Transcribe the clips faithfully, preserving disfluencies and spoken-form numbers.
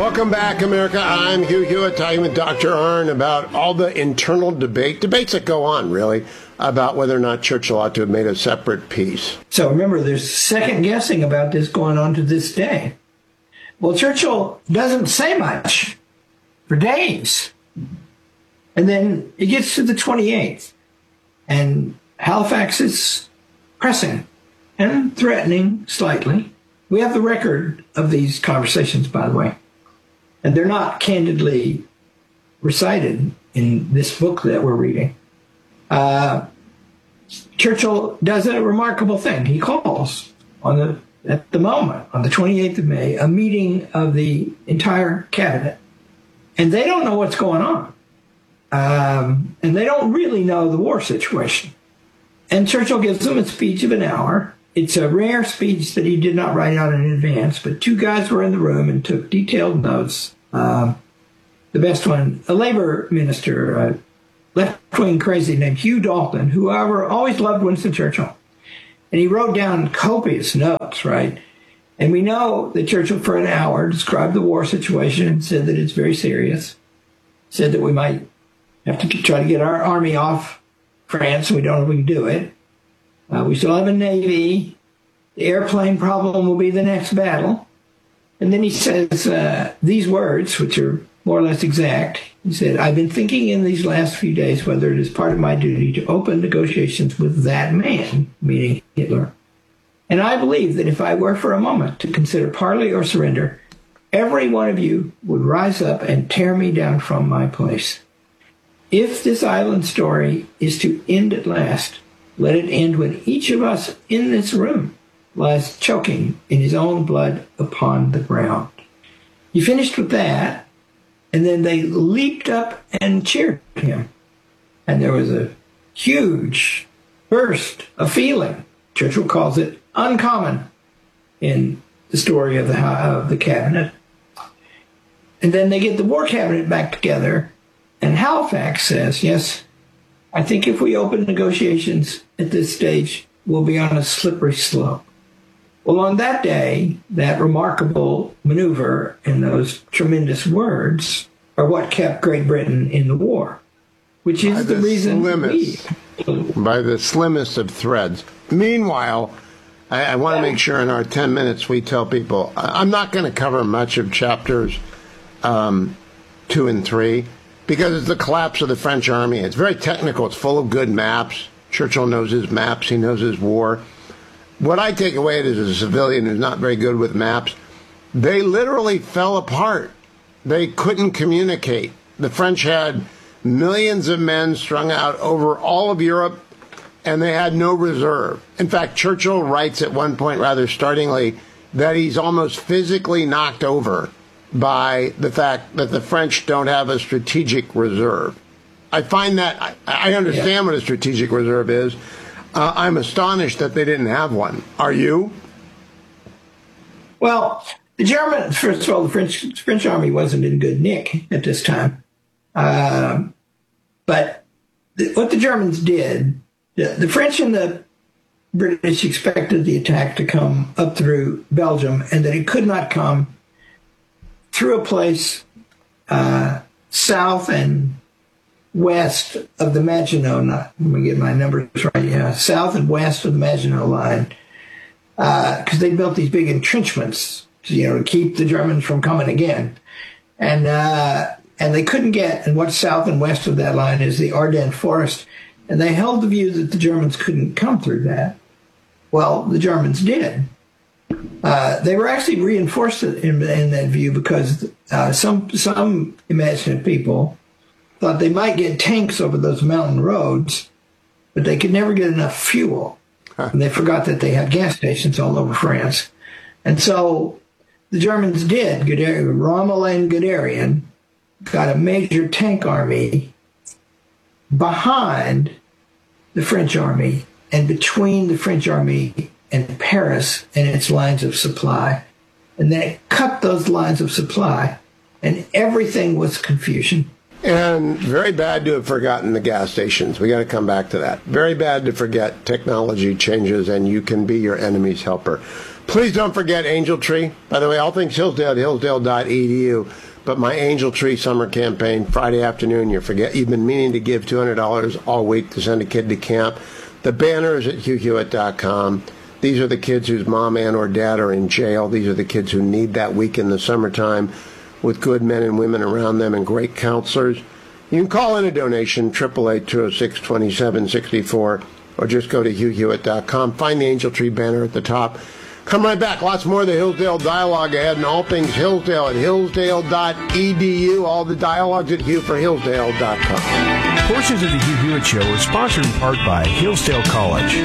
Welcome back, America. I'm Hugh Hewitt, talking with Doctor Arnn about all the internal debate, debates that go on, really, about whether or not Churchill ought to have made a separate peace. So remember, there's second guessing about this going on to this day. Well, Churchill doesn't say much for days. And then it gets to the twenty-eighth, and Halifax is pressing and threatening slightly. We have the record of these conversations, by the way, and they're not candidly recited in this book that we're reading. Uh, Churchill does a remarkable thing. He calls on the at the moment, on the twenty-eighth of May, a meeting of the entire cabinet, and they don't know what's going on. Um, and they don't really know the war situation. And Churchill gives them a speech of an hour. It's a rare speech that he did not write out in advance, but two guys were in the room and took detailed notes. Um, the best one, a labor minister, a left-wing crazy named Hugh Dalton, who, however, always loved Winston Churchill. And he wrote down copious notes, right? And we know that Churchill, for an hour, described the war situation and said that it's very serious, said that we might have to try to get our army off France. We don't know if we can do it. Uh, we still have a navy. The airplane problem will be the next battle. And then he says uh, these words, which are more or less exact. He said, I've been thinking in these last few days whether it is part of my duty to open negotiations with that man, meaning Hitler. And I believe that if I were for a moment to consider parley or surrender, every one of you would rise up and tear me down from my place. If this island story is to end at last, let it end when each of us in this room lies choking in his own blood upon the ground. He finished with that, and then they leaped up and cheered him. And there was a huge burst of feeling. Churchill calls it uncommon in the story of the, of the cabinet. And then they get the war cabinet back together. And Halifax says, yes, I think if we open negotiations at this stage, we'll be on a slippery slope. Well, on that day, that remarkable maneuver and those tremendous words are what kept Great Britain in the war, which is the, the reason slimmest, we... By the slimmest of threads. Meanwhile, I, I want to make sure in our ten minutes we tell people, I'm not going to cover much of chapters um, two and three, because it's the collapse of the French army. It's very technical. It's full of good maps. Churchill knows his maps. He knows his war. What I take away as a civilian who's not very good with maps, they literally fell apart. They couldn't communicate. The French had millions of men strung out over all of Europe, and they had no reserve. In fact, Churchill writes at one point, rather startlingly, that he's almost physically knocked over by the fact that the French don't have a strategic reserve. I find that, I, I understand yeah. what a strategic reserve is. Uh, I'm astonished that they didn't have one. Are you? Well, the German, first of all, the French, the French army wasn't in good nick at this time. Um, but the, what the Germans did, the, the French and the British expected the attack to come up through Belgium, and that it could not come through a place uh, south and west of the Maginot, not, let me get my numbers right, yeah, south and west of the Maginot Line, because uh, they built these big entrenchments, to, you know, to keep the Germans from coming again. And uh, and they couldn't get, and what's south and west of that line is the Ardennes Forest, and they held the view that the Germans couldn't come through that. Well, the Germans did. Uh, they were actually reinforced in, in that view because uh, some some imaginative people thought they might get tanks over those mountain roads, but they could never get enough fuel. Huh. And they forgot that they had gas stations all over France. And so the Germans did. Guderian, Rommel and Guderian got a major tank army behind the French army and between the French army and Paris and its lines of supply. And then it cut those lines of supply, and everything was confusion. And very bad to have forgotten the gas stations. We got to come back to that. Very bad to forget technology changes and you can be your enemy's helper. Please don't forget Angel Tree. By the way, all things Hillsdale at hillsdale dot e d u. But my Angel Tree summer campaign, Friday afternoon, you forget you've been meaning to give two hundred dollars all week to send a kid to camp. The banner is at hugh hewitt dot com. These are the kids whose mom and or dad are in jail. These are the kids who need that week in the summertime with good men and women around them and great counselors. You can call in a donation, eight eight eight, two oh six, two seven six four, or just go to hugh hewitt dot com. Find the Angel Tree banner at the top. Come right back. Lots more of the Hillsdale Dialogue ahead, and all things Hillsdale at hillsdale dot e d u. All the dialogues at hugh for hillsdale dot com. Portions of the Hugh Hewitt Show are sponsored in part by Hillsdale College.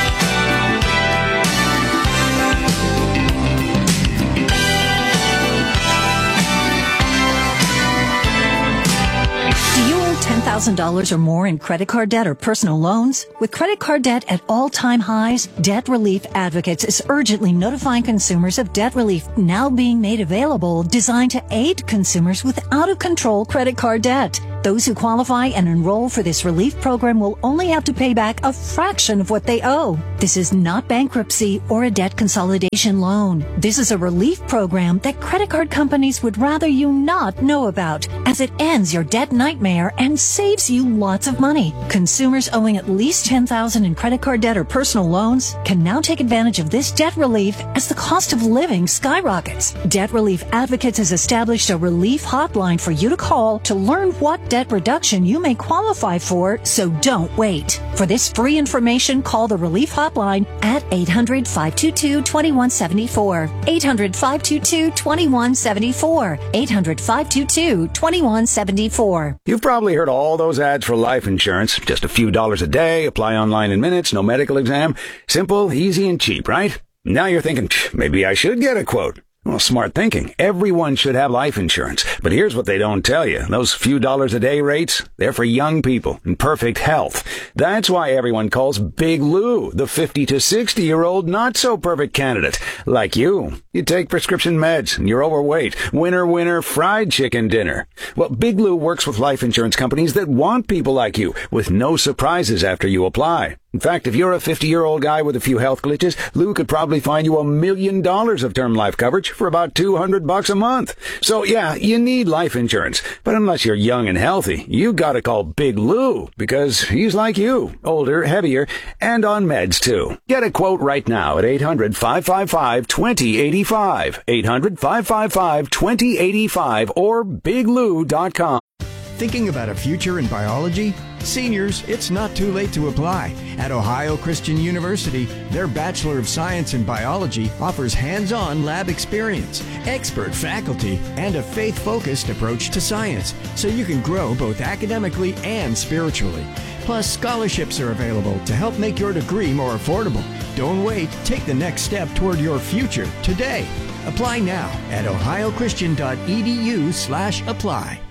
ten thousand dollars or more in credit card debt or personal loans? With credit card debt at all-time highs, Debt Relief Advocates is urgently notifying consumers of debt relief now being made available, designed to aid consumers with out-of-control credit card debt. Those who qualify and enroll for this relief program will only have to pay back a fraction of what they owe. This is not bankruptcy or a debt consolidation loan. This is a relief program that credit card companies would rather you not know about, as it ends your debt nightmare and saves you lots of money. Consumers owing at least ten thousand dollars in credit card debt or personal loans can now take advantage of this debt relief as the cost of living skyrockets. Debt Relief Advocates has established a relief hotline for you to call to learn what debt reduction you may qualify for, so don't wait. For this free information, call the Relief Hotline at eight hundred, five two two, two one seven four. eight hundred, five two two, two one seven four. eight hundred, five two two, two one seven four. You've probably heard all those ads for life insurance. Just a few dollars a day, apply online in minutes, no medical exam. Simple, easy, and cheap, right? Now you're thinking, maybe I should get a quote. Well, smart thinking. Everyone should have life insurance. But here's what they don't tell you. Those few dollars a day rates, they're for young people in perfect health. That's why everyone calls Big Lou the fifty to sixty year old not so perfect candidate. Like you. You take prescription meds and you're overweight. Winner, winner, fried chicken dinner. Well, Big Lou works with life insurance companies that want people like you with no surprises after you apply. In fact, if you're a fifty-year-old guy with a few health glitches, Lou could probably find you a million dollars of term life coverage for about two hundred bucks a month. So yeah, you need life insurance. But unless you're young and healthy, you gotta call Big Lou, because he's like you, older, heavier, and on meds too. Get a quote right now at eight hundred, five five five, two oh eight five, eight hundred, five five five, two oh eight five, or big lou dot com. Thinking about a future in biology? Seniors, it's not too late to apply. At Ohio Christian University, their Bachelor of Science in Biology offers hands-on lab experience, expert faculty, and a faith-focused approach to science, so you can grow both academically and spiritually. Plus, scholarships are available to help make your degree more affordable. Don't wait. Take the next step toward your future today. Apply now at ohio christian dot e d u slash apply.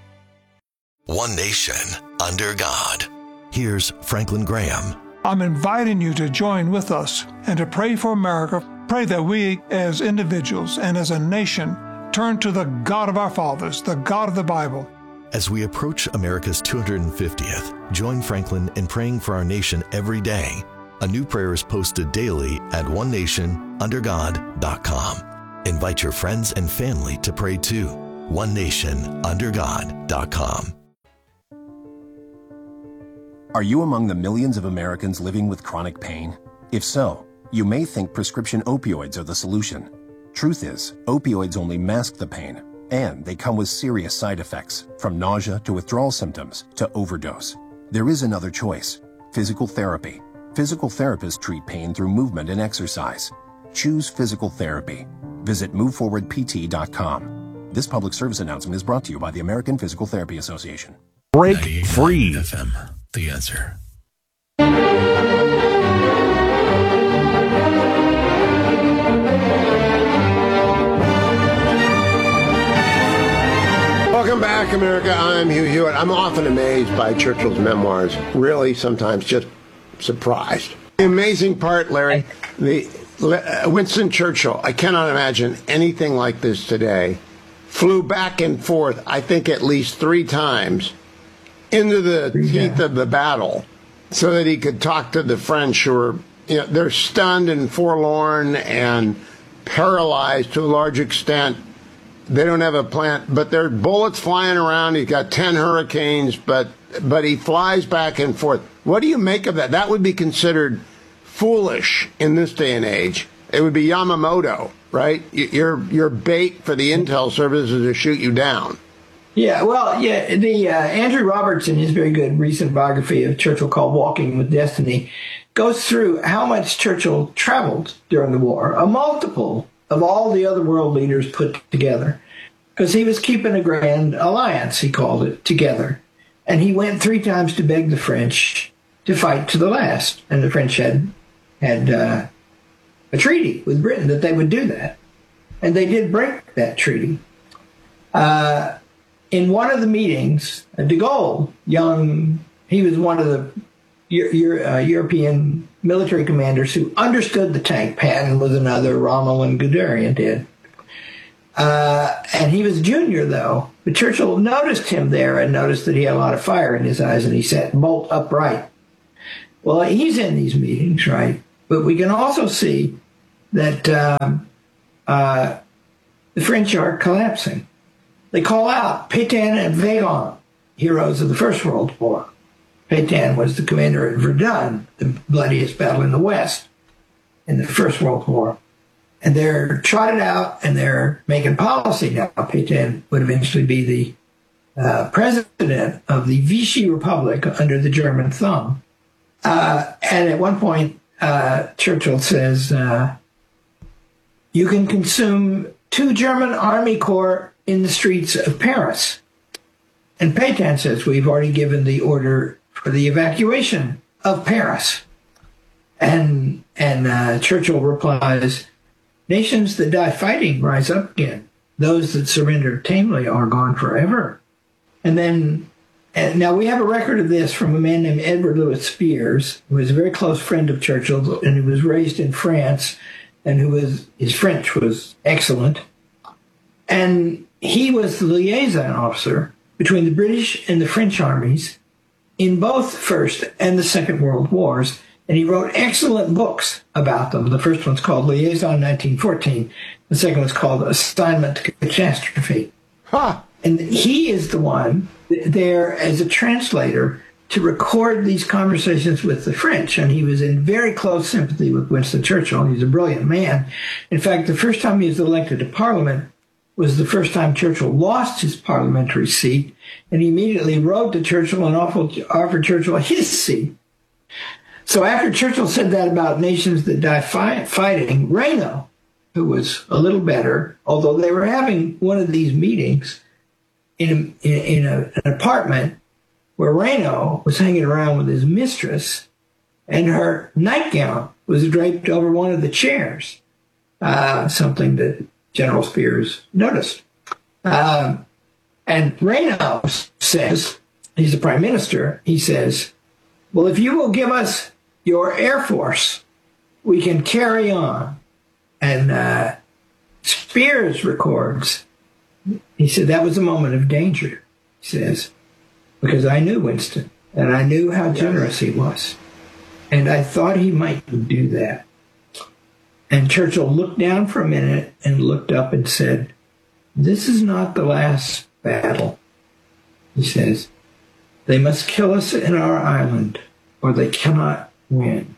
One nation, under God. Here's Franklin Graham. I'm inviting you to join with us and to pray for America. Pray that we as individuals and as a nation turn to the God of our fathers, the God of the Bible. As we approach America's two hundred fiftieth, join Franklin in praying for our nation every day. A new prayer is posted daily at one nation under god dot com. Invite your friends and family to pray too. one nation under god dot com. Are you among the millions of Americans living with chronic pain? If so, you may think prescription opioids are the solution. Truth is, opioids only mask the pain, and they come with serious side effects, from nausea to withdrawal symptoms to overdose. There is another choice: physical therapy. Physical therapists treat pain through movement and exercise. Choose physical therapy. Visit move forward p t dot com. This public service announcement is brought to you by the American Physical Therapy Association. Break free. F M, the answer. Welcome back, America. I'm Hugh Hewitt. I'm often amazed by Churchill's memoirs. Really, sometimes just surprised. The amazing part, Larry, the uh, Winston Churchill, I cannot imagine anything like this today, flew back and forth, I think at least three times, into the yeah. teeth of the battle so that he could talk to the French who were you know, they're stunned and forlorn and paralyzed to a large extent. They don't have a plan, but there are bullets flying around. He's got ten hurricanes, but but he flies back and forth. What do you make of that? That would be considered foolish in this day and age. It would be Yamamoto, right? You're you're bait for the intel services to shoot you down. Yeah, well, yeah, the uh, Andrew Roberts, in his very good recent biography of Churchill called Walking with Destiny, goes through how much Churchill traveled during the war, a multiple of all the other world leaders put together, because he was keeping a grand alliance, he called it, together. And he went three times to beg the French to fight to the last. And the French had, had uh, a treaty with Britain that they would do that. And they did break that treaty. Uh, in one of the meetings, de Gaulle, young, he was one of the Euro, uh, European military commanders who understood the tank. Patton was another, Rommel and Guderian did. Uh, and he was junior, though. But Churchill noticed him there and noticed that he had a lot of fire in his eyes, and he sat bolt upright. Well, he's in these meetings, right? But we can also see that um, uh, the French are collapsing. They call out Pétain and Weygand, heroes of the First World War. Pétain was the commander at Verdun, the bloodiest battle in the West in the First World War. And they're trotted out and they're making policy now. Pétain would eventually be the uh, president of the Vichy Republic under the German thumb. Uh, and at one point, uh, Churchill says, uh, you can consume two German army corps in the streets of Paris. And Pétain says, we've already given the order for the evacuation of Paris. And, and uh, Churchill replies, nations that die fighting rise up again. Those that surrender tamely are gone forever. And then, and now we have a record of this from a man named Edward Louis Spears, who was a very close friend of Churchill and who was raised in France, and who was, his French was excellent. And he was the liaison officer between the British and the French armies in both the First and the Second World Wars. And he wrote excellent books about them. The first one's called Liaison nineteen fourteen. The second one's called Assignment to Catastrophe. Huh. And he is the one there as a translator to record these conversations with the French. And he was in very close sympathy with Winston Churchill. He's a brilliant man. In fact, the first time he was elected to Parliament was the first time Churchill lost his parliamentary seat. And he immediately wrote to Churchill and offered, offered Churchill his seat. So after Churchill said that about nations that die fi- fighting, Reynaud, who was a little better, although they were having one of these meetings in, a, in, in a, an apartment where Reynaud was hanging around with his mistress, and her nightgown was draped over one of the chairs, uh, something that General Spears noticed. Um, and Reynaud says, he's the prime minister, he says, well, if you will give us your Air Force, we can carry on. And uh, Spears records, he said, that was a moment of danger, he says, because I knew Winston, and I knew how generous he was. And I thought he might do that. And Churchill looked down for a minute and looked up and said, this is not the last battle, he says. They must kill us in our island, or they cannot win.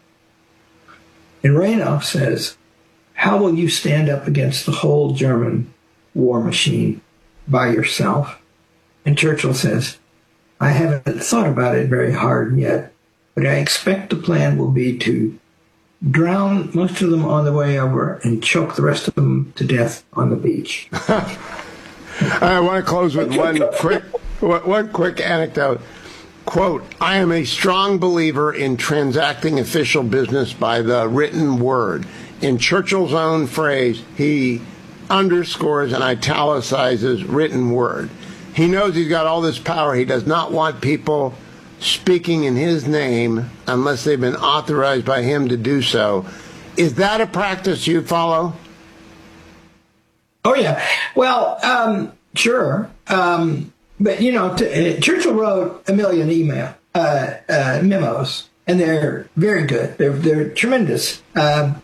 And Reynaud says, how will you stand up against the whole German war machine by yourself? And Churchill says, I haven't thought about it very hard yet, but I expect the plan will be to drown most of them on the way over and choke the rest of them to death on the beach. I want to close with one quick, one quick anecdote. Quote, I am a strong believer in transacting official business by the written word. In Churchill's own phrase, he underscores and italicizes written word. He knows he's got all this power. He does not want people speaking in his name unless they've been authorized by him to do so. Is that a practice you follow? Oh, yeah. Well, um, sure. Um, but, you know, t- uh, Churchill wrote a million email uh, uh, memos, and they're very good. They're they're tremendous. Um,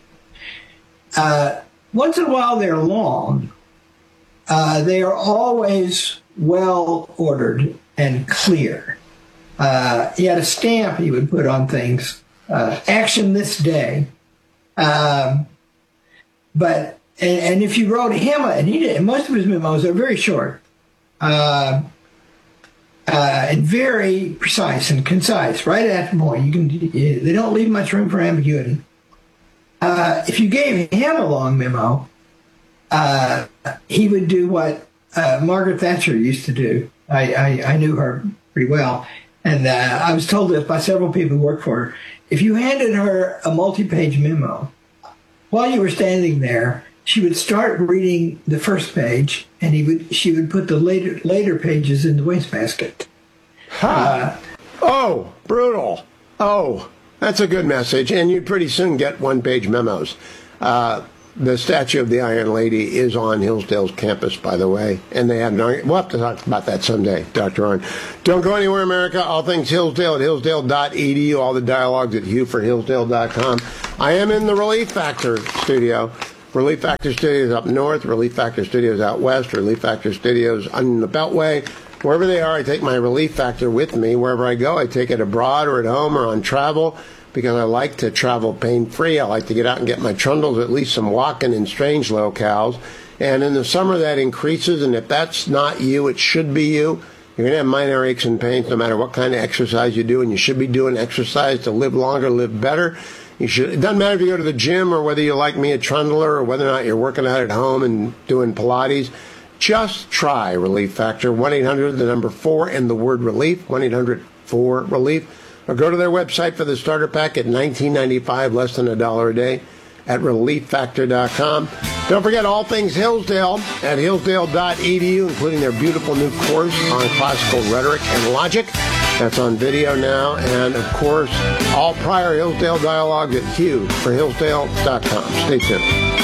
uh, once in a while, they're long. Uh, they are always well ordered and clear. Uh, he had a stamp he would put on things. Uh, action this day. Um, but and, and if you wrote him, and he did, most of his memos are very short. Uh, Uh, and very precise and concise, right at the point. You can, they don't leave much room for ambiguity. Uh, if you gave him a long memo, uh, he would do what uh, Margaret Thatcher used to do. I, I, I knew her pretty well, and uh, I was told this by several people who worked for her. If you handed her a multi-page memo, while you were standing there, she would start reading the first page, and he would. She would put the later later pages in the wastebasket. Huh. Uh, oh, brutal. Oh, that's a good message, and you'd pretty soon get one-page memos. Uh, the statue of the Iron Lady is on Hillsdale's campus, by the way, and they have no. We'll have to talk about that someday, Doctor Arnn. Don't go anywhere, America. All things Hillsdale at hillsdale dot e d u. All the dialogues at hugh for hillsdale dot com. I am in the Relief Factor studio. Relief Factor Studios up north, Relief Factor Studios out west, Relief Factor Studios on the Beltway. Wherever they are, I take my Relief Factor with me. Wherever I go, I take it abroad or at home or on travel because I like to travel pain-free. I like to get out and get my trundles, at least some walking in strange locales. And in the summer, that increases, and if that's not you, it should be you. You're going to have minor aches and pains no matter what kind of exercise you do, and you should be doing exercise to live longer, live better. You should. It doesn't matter if you go to the gym or whether you like me a trundler or whether or not you're working out at home and doing Pilates. Just try Relief Factor. one eight hundred, the number four, and the word relief. one eight hundred four relief. Or go to their website for the starter pack at nineteen ninety-five, less than a dollar a day, at relief factor dot com. Don't forget all things Hillsdale at hillsdale dot e d u, including their beautiful new course on classical rhetoric and logic. That's on video now. And, of course, all prior Hillsdale dialogues at hugh for hillsdale dot com. Stay tuned.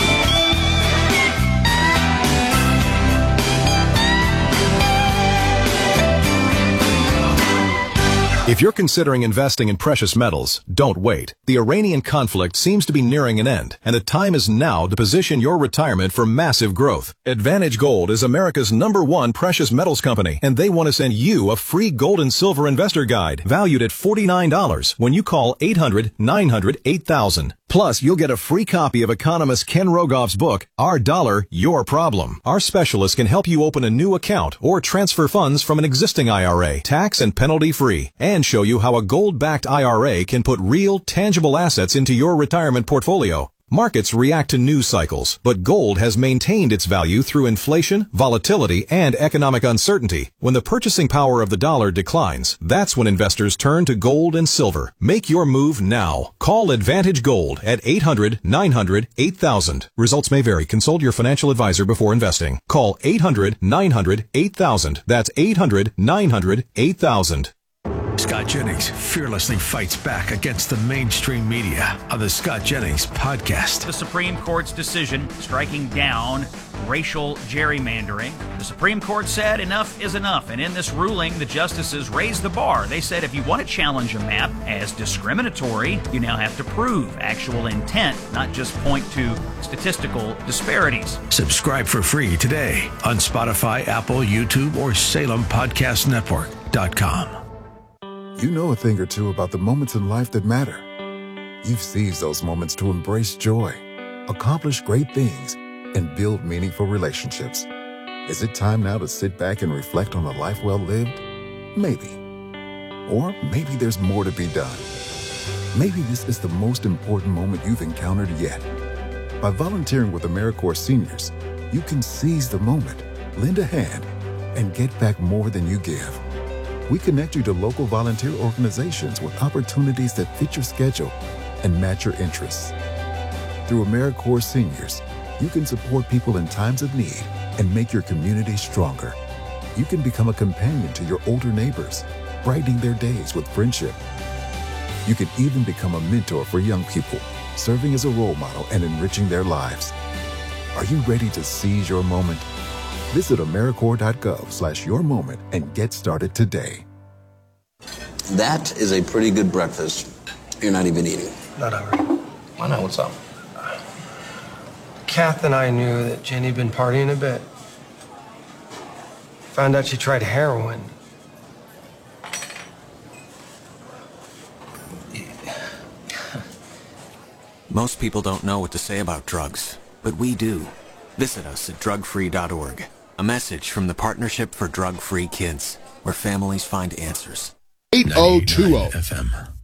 If you're considering investing in precious metals, don't wait. The Iranian conflict seems to be nearing an end, and the time is now to position your retirement for massive growth. Advantage Gold is America's number one precious metals company, and they want to send you a free gold and silver investor guide valued at forty-nine dollars when you call eight hundred nine hundred eight thousand. Plus, you'll get a free copy of economist Ken Rogoff's book, Our Dollar, Your Problem. Our specialist can help you open a new account or transfer funds from an existing I R A, tax and penalty free, and show you how a gold-backed I R A can put real, tangible assets into your retirement portfolio. Markets react to news cycles, but gold has maintained its value through inflation, volatility, and economic uncertainty. When the purchasing power of the dollar declines, that's when investors turn to gold and silver. Make your move now. Call Advantage Gold at eight hundred nine hundred eight thousand. Results may vary. Consult your financial advisor before investing. Call eight hundred nine hundred eight thousand. That's eight hundred nine hundred eight thousand. Scott Jennings fearlessly fights back against the mainstream media on the Scott Jennings podcast. The Supreme Court's decision striking down racial gerrymandering. The Supreme Court said enough is enough, and in this ruling, the justices raised the bar. They said if you want to challenge a map as discriminatory, you now have to prove actual intent, not just point to statistical disparities. Subscribe for free today on Spotify, Apple, YouTube, or Salem Podcast Network dot com. You know a thing or two about the moments in life that matter. You've seized those moments to embrace joy, accomplish great things, and build meaningful relationships. Is it time now to sit back and reflect on a life well lived? Maybe. Or maybe there's more to be done. Maybe this is the most important moment you've encountered yet. By volunteering with AmeriCorps Seniors, you can seize the moment, lend a hand, and get back more than you give. We connect you to local volunteer organizations with opportunities that fit your schedule and match your interests. Through AmeriCorps Seniors, you can support people in times of need and make your community stronger. You can become a companion to your older neighbors, brightening their days with friendship. You can even become a mentor for young people, serving as a role model and enriching their lives. Are you ready to seize your moment? Visit AmeriCorps.gov slash your moment and get started today. That is a pretty good breakfast. You're not even eating? Not hungry. Why not? What's up? Kath and I knew that Jenny had been partying a bit. Found out she tried heroin. Most people don't know what to say about drugs, but we do. Visit us at drug free dot org. A message from the Partnership for Drug-Free Kids, where families find answers. eight oh two oh F M.